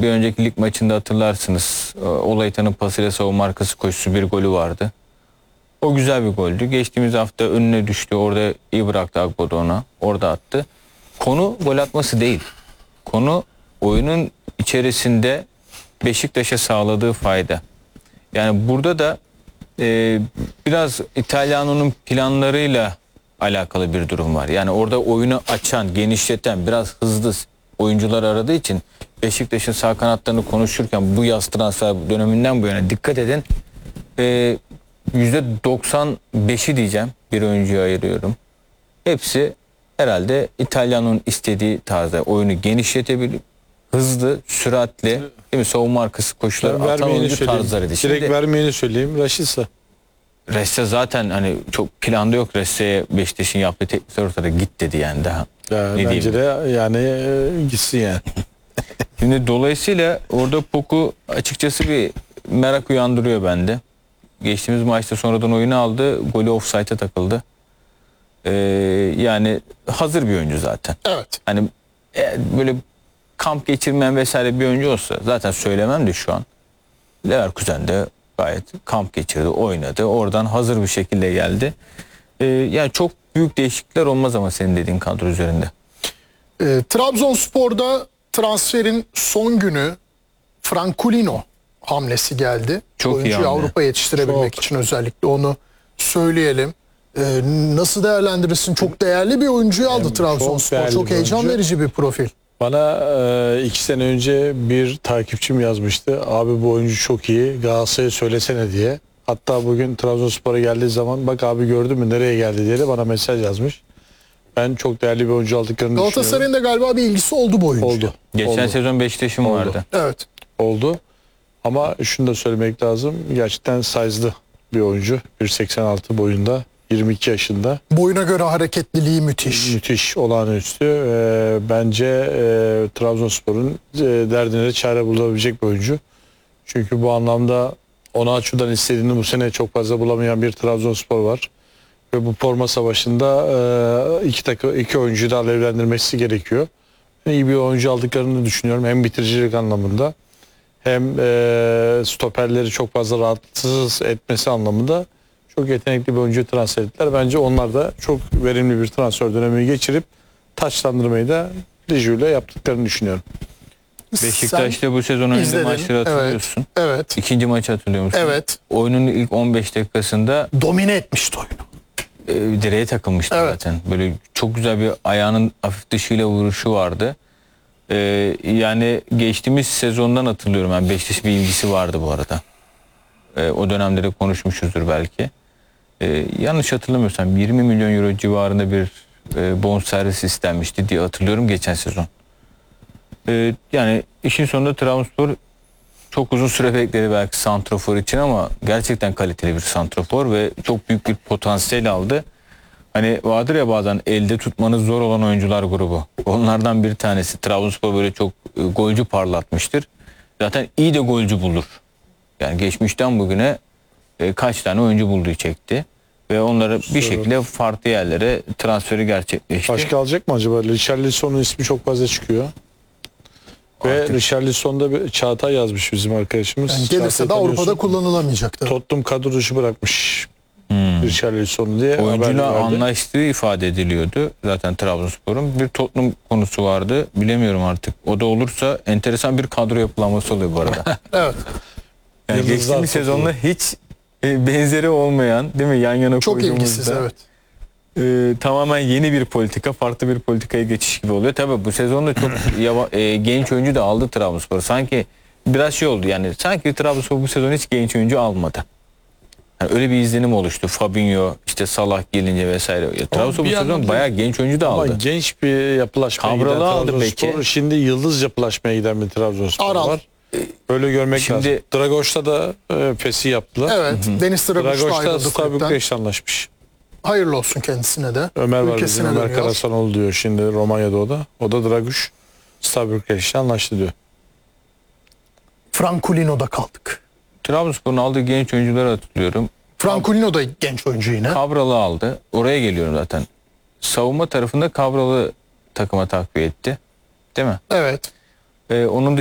bir önceki lig maçında hatırlarsınız. Olaytan'ın pasıyla savunma arkası koşusu bir golü vardı. O güzel bir goldü. Geçtiğimiz hafta önüne düştü. Orada iyi bıraktı Agbo'da ona. Orada attı. Konu gol atması değil. Konu oyunun içerisinde Beşiktaş'a sağladığı fayda. Yani burada da biraz İtalyano'nun planlarıyla alakalı bir durum var. Yani orada oyunu açan, genişleten, biraz hızlı oyuncular aradığı için Beşiktaş'ın sağ kanatlarını konuşurken bu yaz transfer döneminden bu yana dikkat edin. %95'i diyeceğim bir oyuncuya ayırıyorum. Hepsi herhalde İtalyano'nun istediği tarzda oyunu genişletebilir, hızlı, süratli, değil mi? Savunma arkası koşuları atan oyuncu tarzlarıydı. Direkt vermeyeni söyleyeyim. Rashica. Reste zaten hani çok planda yok. Reste'ye Beşiktaş'ın yaptığı teknikler ortada git dedi yani daha. Ya, bence de yani gitsin yani. Şimdi dolayısıyla orada Poku açıkçası bir merak uyandırıyor bende. Geçtiğimiz maçta sonradan oyunu aldı. Golü offside'e takıldı. Yani hazır bir oyuncu zaten. Evet. Hani böyle kamp geçirmeyen vesaire bir oyuncu olsa zaten söylemem de şu an. Leverkusen'de gayet kamp geçirdi, oynadı. Oradan hazır bir şekilde geldi. Yani çok büyük değişiklikler olmaz ama senin dediğin kadro üzerinde. Trabzonspor'da transferin son günü Franculino hamlesi geldi. Çok iyi oyuncuyu hamle. Avrupa'ya yetiştirebilmek için özellikle onu söyleyelim. Nasıl değerlendirirsin? Çok değerli bir oyuncuyu aldı Trabzonspor. Çok heyecan verici bir profil. Bana 2 sene önce bir takipçim yazmıştı. Abi bu oyuncu çok iyi. Galatasaray'a söylesene diye. Hatta bugün Trabzonspor'a geldiği zaman bak abi gördün mü nereye geldi diye de bana mesaj yazmış. Ben çok değerli bir oyuncu aldıklarını düşünüyorum. Galatasaray'ın da galiba bir ilgisi oldu bu oyuncuya. Oldu. Geçen sezon Beşiktaş'ın vardı. Evet. Oldu. Ama şunu da söylemek lazım. Gerçekten size'lı bir oyuncu. 1.86 boyunda. 22 yaşında. Boyuna göre hareketliliği müthiş. Müthiş, olağanüstü. Bence Trabzonspor'un derdine de çare bulabilecek bir oyuncu. Çünkü bu anlamda Onaçu'dan istediğini bu sene çok fazla bulamayan bir Trabzonspor var. Ve bu forma savaşında iki oyuncuyu da alevlendirmesi gerekiyor. İyi bir oyuncu aldıklarını düşünüyorum. Hem bitiricilik anlamında hem stoperleri çok fazla rahatsız etmesi anlamında çok yetenekli bir oyuncu transfer ettiler. Bence onlar da çok verimli bir transfer dönemi geçirip taçlandırmayı da Liju'yla yaptıklarını düşünüyorum. Beşiktaş'ta bu sezon önünde maçları hatırlıyorsun. Evet. İkinci maçı hatırlıyor musun? Evet. Oyunun ilk 15 dakikasında domine etmişti oyunu. Direğe takılmıştı zaten. Böyle çok güzel bir ayağının hafif dışıyla vuruşu vardı. Yani geçtiğimiz sezondan hatırlıyorum. Yani Beşiktaş bir ilgisi vardı bu arada. O dönemde de konuşmuşuzdur belki. Yanlış hatırlamıyorsam 20 milyon euro civarında bir bonservis istenmişti diye hatırlıyorum geçen sezon. Yani işin sonunda Trabzonspor çok uzun süre bekledi belki santrafor için ama gerçekten kaliteli bir santrafor ve çok büyük bir potansiyel aldı. Hani vardır ya bazen elde tutmanız zor olan oyuncular grubu. Onlardan bir tanesi. Trabzonspor böyle çok golcü parlatmıştır. Zaten iyi de golcü bulur. Yani geçmişten bugüne kaç tane oyuncu bulduğu çekti. Ve onları bir şekilde farklı yerlere transferi gerçekleşti. Başka alacak mı acaba? Richarlison'un ismi çok fazla çıkıyor. Ve Richarlison'da bir Çağatay yazmış bizim arkadaşımız. Yani gelirse de Avrupa'da kullanılamayacak tabii. Tottenham kadro dışı bırakmış. Richarlison'u diye oyuncuyla anlaştığı ifade ediliyordu. Zaten Trabzonspor'un bir Tottenham konusu vardı. Bilemiyorum artık. O da olursa enteresan bir kadro yapılanması oluyor bu arada. Evet. Yani geçtiğimiz sezonla hiç benzeri olmayan, değil mi? Yan yana çok koyduğumuzda. ilgisiz, evet. Tamamen yeni bir politika, farklı bir politikaya geçiş gibi oluyor. Tabii bu sezonda çok genç oyuncu da aldı Trabzonspor. Sanki biraz şey oldu yani. Sanki Trabzonspor bu sezon hiç genç oyuncu almadı. Yani öyle bir izlenim oluştu. Fabinho, işte Salah gelince vesaire. Trabzonspor bu sezon bayağı genç oyuncu da aldı. Ama genç bir yapılaşmaya giden Trabzonspor. Şimdi yıldız yapılaşmaya giden bir Trabzonspor var. Böyle görmek lazım. Dragoş'ta da fesi yaptılar. Evet. Deniz Dragoş'ta Dragoş'ta Stabükreş'le anlaşmış. Hayırlı olsun kendisine de. Ömer var bizim. Ömer Karasanoğlu diyor şimdi Romanya'da o da. O da Dragoş Stabükreş'le anlaştı diyor. Franculino'da kaldık. Trabzonspor'un aldığı genç oyuncuları hatırlıyorum. Franculino da genç oyuncu yine. Kabralı aldı. Oraya geliyorum zaten. Savunma tarafında Kabralı takıma takviye etti. Değil mi? Evet. Onun